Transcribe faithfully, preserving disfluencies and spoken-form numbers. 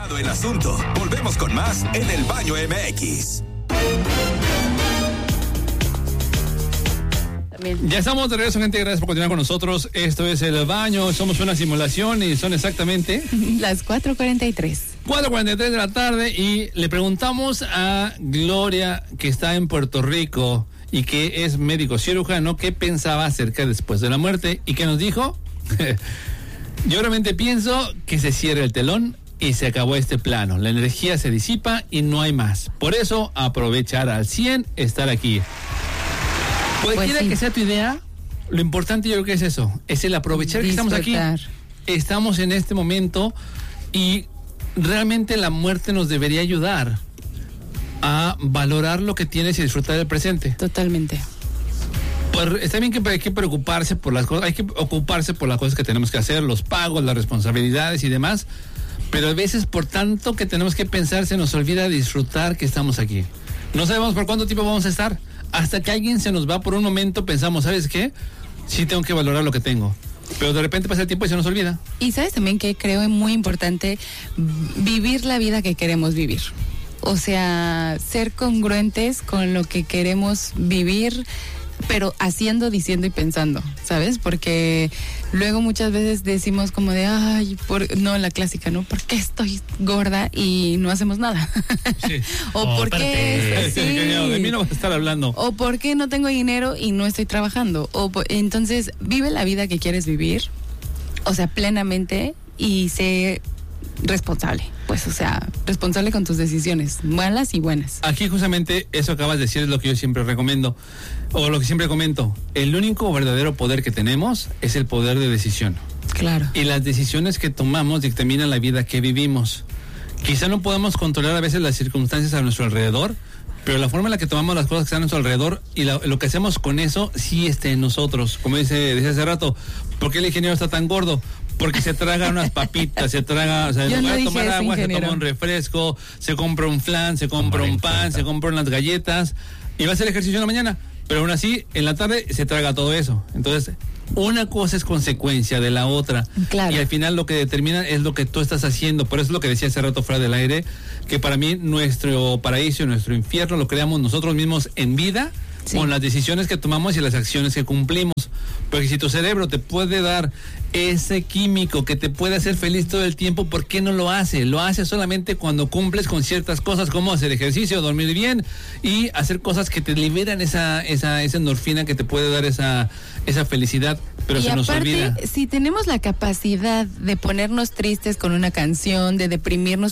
En asunto, volvemos con más en El Baño M X. Ya estamos de regreso, gente. Gracias por continuar con nosotros. Esto es El Baño. Somos una simulación y son exactamente las cuatro cuarenta y tres. cuatro cuarenta y tres de la tarde y le preguntamos a Gloria, que está en Puerto Rico y que es médico cirujano, qué pensaba acerca después de la muerte y qué nos dijo. Yo realmente pienso que se cierra el telón y se acabó este plano. La energía se disipa y no hay más. Por eso, aprovechar al cien estar aquí. Cualquiera pues sí. que sea tu idea, lo importante yo creo que es eso, es el aprovechar Disfrutar. que estamos aquí. Estamos en este momento y realmente la muerte nos debería ayudar a valorar lo que tienes y disfrutar del presente. Totalmente. Pues está bien que hay que preocuparse por las cosas, hay que ocuparse por las cosas que tenemos que hacer, los pagos, las responsabilidades y demás, pero a veces por tanto que tenemos que pensar se nos olvida disfrutar que estamos aquí. No sabemos por cuánto tiempo vamos a estar. Hasta que alguien se nos va por un momento, pensamos, ¿sabes qué? Sí tengo que valorar lo que tengo. Pero de repente pasa el tiempo y se nos olvida. Y sabes también que creo es muy importante vivir la vida que queremos vivir. O sea, ser congruentes con lo que queremos vivir, pero haciendo, diciendo y pensando, ¿sabes? Porque luego muchas veces decimos como de, ay, por... no, la clásica, ¿no? ¿Por qué estoy gorda y no hacemos nada? Sí. o oh, ¿por qué? Sí. De mí no vas a estar hablando. O ¿por qué no tengo dinero y no estoy trabajando? O entonces, vive la vida que quieres vivir, o sea, plenamente, y sé responsable, pues, o sea, responsable con tus decisiones, malas y buenas. Aquí justamente eso acabas de decir es lo que yo siempre recomiendo, o lo que siempre comento, el único verdadero poder que tenemos es el poder de decisión. Claro. Y las decisiones que tomamos dictaminan la vida que vivimos. Quizá no podamos controlar a veces las circunstancias a nuestro alrededor, pero la forma en la que tomamos las cosas que están a nuestro alrededor y la, lo que hacemos con eso sí está en nosotros. Como dice, decía hace rato, ¿por qué el ingeniero está tan gordo? Porque se traga unas papitas, se traga, o sea, en lugar de tomar agua, se toma un refresco, se compra un flan, se compra un pan, se compra unas galletas y va a hacer ejercicio en la mañana, pero aún así en la tarde se traga todo eso. Entonces, una cosa es consecuencia de la otra. Claro. Y al final lo que determina es lo que tú estás haciendo. Por eso es lo que decía hace rato fuera del aire, que para mí nuestro paraíso y nuestro infierno lo creamos nosotros mismos en vida, sí, con las decisiones que tomamos y las acciones que cumplimos. Porque si tu cerebro te puede dar ese químico que te puede hacer feliz todo el tiempo, ¿por qué no lo hace? Lo hace solamente cuando cumples con ciertas cosas como hacer ejercicio, dormir bien y hacer cosas que te liberan esa esa esa endorfina que te puede dar esa esa felicidad, pero y se nos aparte, olvida. Si tenemos la capacidad de ponernos tristes con una canción, de deprimirnos